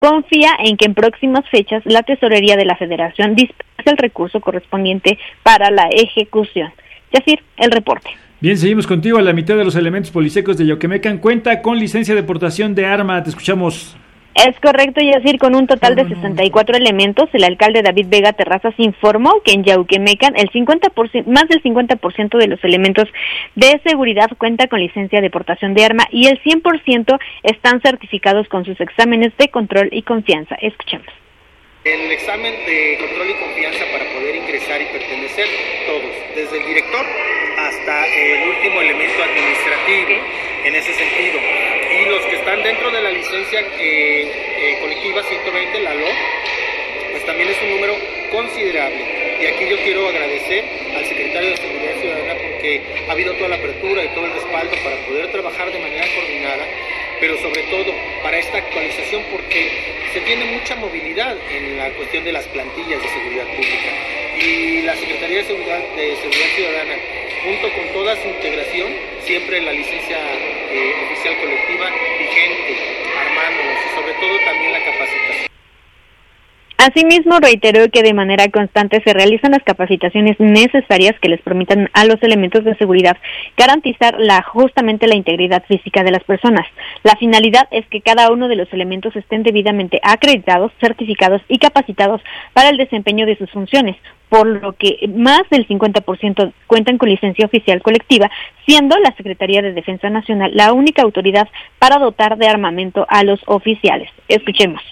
confía en que en próximas fechas la Tesorería de la Federación disperse el recurso correspondiente para la ejecución. Yacir, el reporte. Bien, seguimos contigo. La mitad de los elementos policíacos de Yoquemecan cuenta con licencia de portación de arma. Te escuchamos. Es correcto, Yacir, con un total de 64 elementos, el alcalde David Vega Terrazas informó que en Yauquemecan más del 50% de los elementos de seguridad cuenta con licencia de portación de arma y el 100% están certificados con sus exámenes de control y confianza. Escuchemos. El examen de control y confianza para poder ingresar y pertenecer, todos, desde el director hasta el último elemento administrativo, en ese sentido. Y los que están dentro de la licencia colectiva 120, la LO, pues también es un número considerable. Y aquí yo quiero agradecer al secretario de Seguridad Ciudadana porque ha habido toda la apertura y todo el respaldo para poder trabajar de manera coordinada, pero sobre todo para esta actualización porque se tiene mucha movilidad en la cuestión de las plantillas de seguridad pública. Y la Secretaría de Seguridad Ciudadana, junto con toda su integración, siempre en la licencia oficial colectiva vigente, armándonos y sobre todo también la capacitación. Asimismo, reiteró que de manera constante se realizan las capacitaciones necesarias que les permitan a los elementos de seguridad garantizar justamente la integridad física de las personas. La finalidad es que cada uno de los elementos estén debidamente acreditados, certificados y capacitados para el desempeño de sus funciones, por lo que más del 50% cuentan con licencia oficial colectiva, siendo la Secretaría de Defensa Nacional la única autoridad para dotar de armamento a los oficiales. Escuchemos.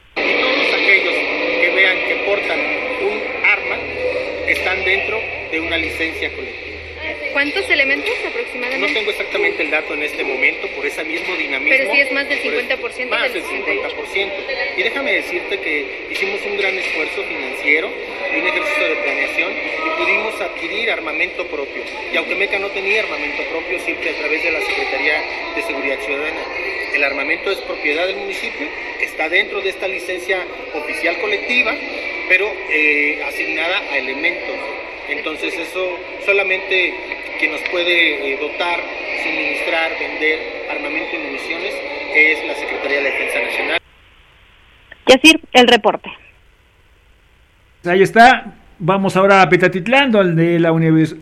Están dentro de una licencia colectiva. ¿Cuántos elementos aproximadamente? No tengo exactamente el dato en este momento por ese mismo dinamismo. Pero sí es más del 50%. Más del 50%. Y déjame decirte que hicimos un gran esfuerzo financiero y un ejercicio de planeación y pudimos adquirir armamento propio. Y Yauquemecan no tenía armamento propio, siempre a través de la Secretaría de Seguridad Ciudadana. El armamento es propiedad del municipio, está dentro de esta licencia oficial colectiva, pero asignada a elementos. Entonces eso solamente quien nos puede dotar, suministrar, vender armamento y municiones es la Secretaría de Defensa Nacional. Yacir, el reporte. Ahí está. Vamos ahora a Petatitlán, donde la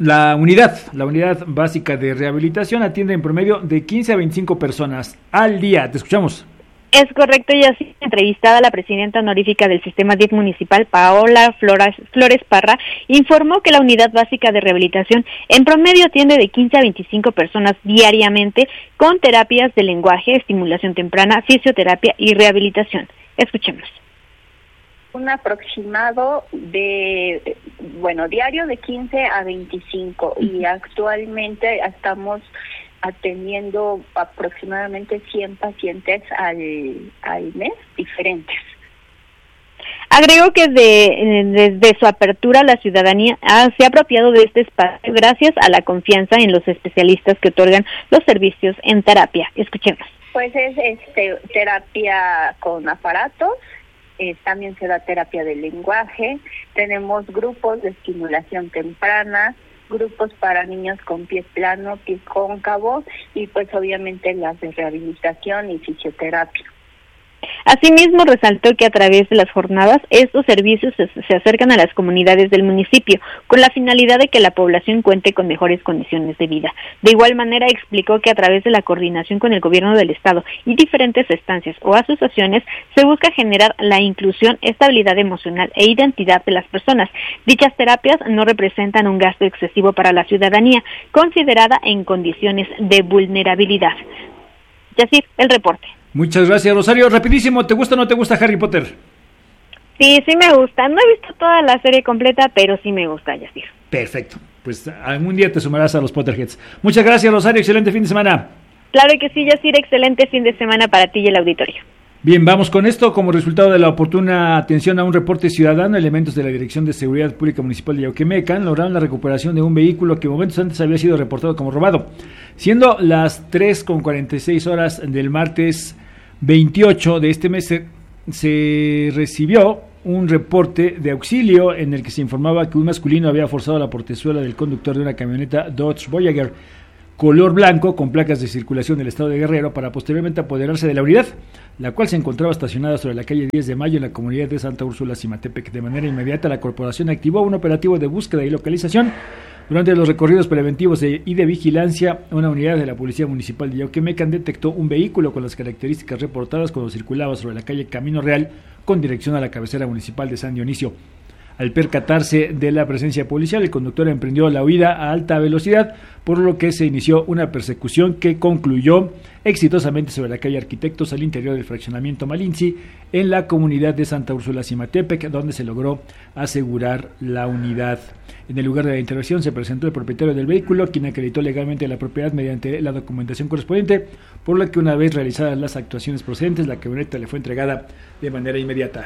unidad básica de rehabilitación atiende en promedio de 15 a 25 personas al día. Te escuchamos. Es correcto, y así entrevistada la presidenta honorífica del Sistema DIF municipal, Paola Flores Parra, informó que la unidad básica de rehabilitación en promedio atiende de 15 a 25 personas diariamente con terapias de lenguaje, estimulación temprana, fisioterapia y rehabilitación. Escuchemos. Un aproximado de, diario de 15 a 25 y actualmente estamos atendiendo aproximadamente 100 pacientes al mes diferentes. Agregó que desde su apertura la ciudadanía se ha apropiado de este espacio gracias a la confianza en los especialistas que otorgan los servicios en terapia. Escuchemos. Pues es terapia con aparatos. También se da terapia de lenguaje, tenemos grupos de estimulación temprana, grupos para niños con pie plano, pie cóncavo y pues obviamente las de rehabilitación y fisioterapia. Asimismo, resaltó que a través de las jornadas estos servicios se acercan a las comunidades del municipio con la finalidad de que la población cuente con mejores condiciones de vida. De igual manera, explicó que a través de la coordinación con el gobierno del estado y diferentes estancias o asociaciones se busca generar la inclusión, estabilidad emocional e identidad de las personas. Dichas terapias no representan un gasto excesivo para la ciudadanía, considerada en condiciones de vulnerabilidad. Yacir, el reporte. Muchas gracias, Rosario. Rapidísimo, ¿te gusta o no te gusta Harry Potter? Sí me gusta. No he visto toda la serie completa, pero sí me gusta, Yacir. Perfecto. Pues algún día te sumarás a los Potterheads. Muchas gracias, Rosario. Excelente fin de semana. Claro que sí, Yacir. Excelente fin de semana para ti y el auditorio. Bien, vamos con esto. Como resultado de la oportuna atención a un reporte ciudadano, elementos de la Dirección de Seguridad Pública Municipal de Yauquemecan lograron la recuperación de un vehículo que momentos antes había sido reportado como robado. Siendo las 3:46 horas del martes 28 de este mes, se recibió un reporte de auxilio en el que se informaba que un masculino había forzado la portezuela del conductor de una camioneta Dodge Voyager color blanco con placas de circulación del estado de Guerrero para posteriormente apoderarse de la unidad, la cual se encontraba estacionada sobre la calle 10 de Mayo en la comunidad de Santa Úrsula, Zimatepec. De manera inmediata, la corporación activó un operativo de búsqueda y localización. Durante los recorridos preventivos y de vigilancia, una unidad de la Policía Municipal de Yauquemecan detectó un vehículo con las características reportadas cuando circulaba sobre la calle Camino Real con dirección a la cabecera municipal de San Dionisio. Al percatarse de la presencia policial, el conductor emprendió la huida a alta velocidad, por lo que se inició una persecución que concluyó exitosamente sobre la calle Arquitectos al interior del fraccionamiento Malinzi, en la comunidad de Santa Úrsula, Zimatepec, donde se logró asegurar la unidad. En el lugar de la intervención se presentó el propietario del vehículo, quien acreditó legalmente la propiedad mediante la documentación correspondiente, por lo que una vez realizadas las actuaciones procedentes, la camioneta le fue entregada de manera inmediata.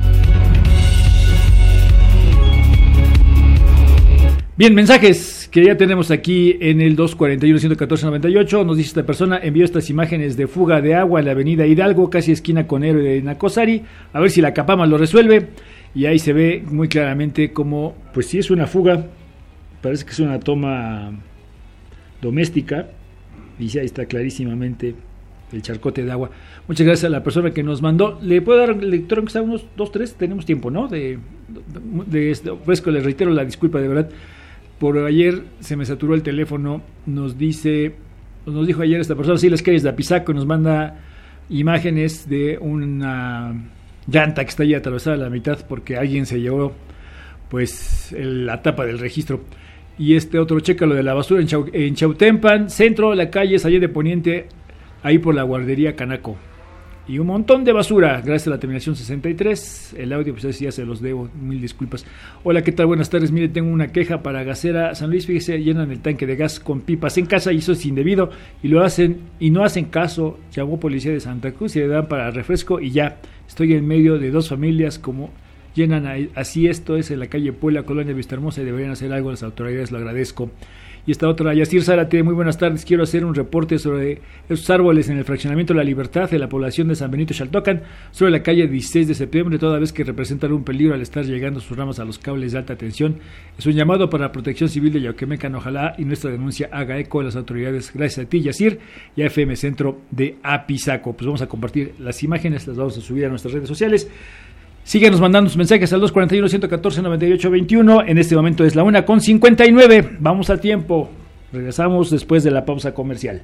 Bien, mensajes que ya tenemos aquí en el 241-114-98. Nos dice esta persona: envió estas imágenes de fuga de agua en la avenida Hidalgo, casi esquina con Héroe de Nacosari, a ver si la Capama lo resuelve. Y ahí se ve muy claramente como, pues sí es una fuga, parece que es una toma doméstica, y sí, ahí está clarísimamente el charcote de agua. Muchas gracias a la persona que nos mandó. ¿Le puedo dar lectura aunque sea unos 2-3? Tenemos tiempo, ¿no? De fresco, les reitero la disculpa, de verdad. Por ayer se me saturó el teléfono. Nos dijo ayer esta persona, sí, las calles de Apizaco, nos manda imágenes de una llanta que está ahí atravesada a la mitad porque alguien se llevó pues la tapa del registro. Y otro, checa lo de la basura en Chautempan, centro, la calle Salle de Poniente, ahí por la guardería Canaco. Y un montón de basura, gracias a la terminación 63. El audio, pues ya se los debo, mil disculpas. Hola, ¿qué tal? Buenas tardes. Mire, tengo una queja para Gasera San Luis. Fíjese, llenan el tanque de gas con pipas en casa y eso es indebido. Y no hacen caso. Llamó policía de Santa Cruz y le dan para refresco y ya. Estoy en medio de dos familias como llenan así. Esto es en la calle Puebla, Colonia Vista Hermosa, y deberían hacer algo las autoridades, lo agradezco. Y esta otra, Yacir Zárate, muy buenas tardes, quiero hacer un reporte sobre esos árboles en el fraccionamiento La Libertad de la población de San Benito Xaltocan, sobre la calle 16 de septiembre, toda vez que representan un peligro al estar llegando sus ramas a los cables de alta tensión. Es un llamado para la Protección Civil de Yauquemecan, ojalá y nuestra denuncia haga eco a las autoridades. Gracias a ti, Yacir, y a FM Centro de Apizaco. Pues vamos a compartir las imágenes, las vamos a subir a nuestras redes sociales. Síguenos mandando sus mensajes al 241-114-9821. En este momento es la 1:59. Vamos a tiempo. Regresamos después de la pausa comercial.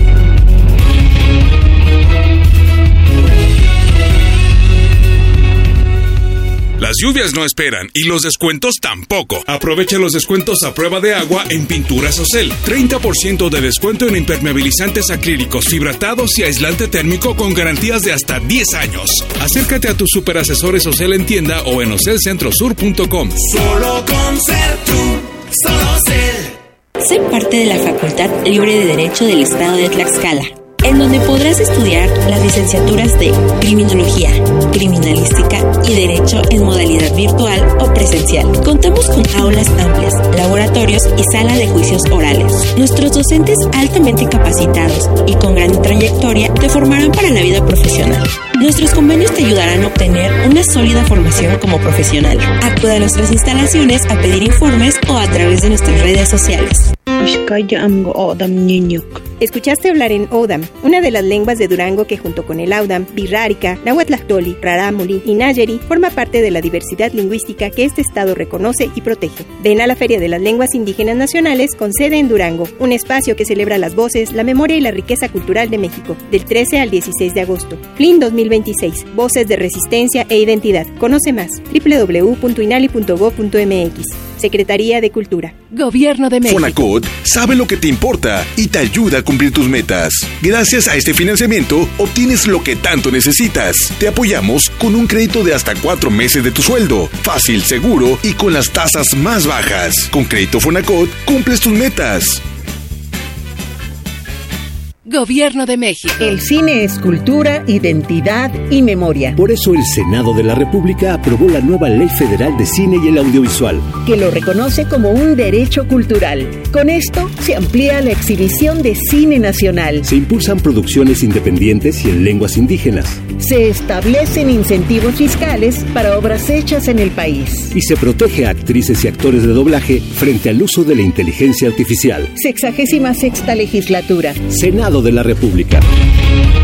Las lluvias no esperan y los descuentos tampoco. Aprovecha los descuentos a prueba de agua en Pinturas Ocel. 30% de descuento en impermeabilizantes acrílicos, fibratados y aislante térmico con garantías de hasta 10 años. Acércate a tus superasesores Ocel en tienda o en ocelcentrosur.com. Solo con ser tú, solo Ocel. Sé parte de la Facultad Libre de Derecho del Estado de Tlaxcala, en donde podrás estudiar las licenciaturas de Criminología, Criminalística y Derecho en modalidad virtual o presencial. Contamos con aulas amplias, laboratorios y sala de juicios orales. Nuestros docentes altamente capacitados y con gran trayectoria te formarán para la vida profesional. Nuestros convenios te ayudarán a obtener una sólida formación como profesional. Acude a nuestras instalaciones a pedir informes o a través de nuestras redes sociales. Escuchaste hablar en Odam, una de las lenguas de Durango que junto con el Audam, Birrárica, Nahuatlactoli, Rarámuri y Nayeri forma parte de la diversidad lingüística que este estado reconoce y protege. Ven a la Feria de las Lenguas Indígenas Nacionales con sede en Durango, un espacio que celebra las voces, la memoria y la riqueza cultural de México, del 13 al 16 de agosto. FLIN 2026, Voces de Resistencia e Identidad. Conoce más, www.inali.gov.mx. Secretaría de Cultura. Gobierno de México. Fonacot sabe lo que te importa y te ayuda a cumplir tus metas. Gracias a este financiamiento, obtienes lo que tanto necesitas. Te apoyamos con un crédito de hasta 4 meses de tu sueldo. Fácil, seguro y con las tasas más bajas. Con Crédito Fonacot, cumples tus metas. Gobierno de México. El cine es cultura, identidad y memoria. Por eso el Senado de la República aprobó la nueva Ley Federal de Cine y el Audiovisual, que lo reconoce como un derecho cultural. Con esto se amplía la exhibición de cine nacional. Se impulsan producciones independientes y en lenguas indígenas. Se establecen incentivos fiscales para obras hechas en el país. Y se protege a actrices y actores de doblaje frente al uso de la inteligencia artificial. 66ª legislatura. Senado de la República.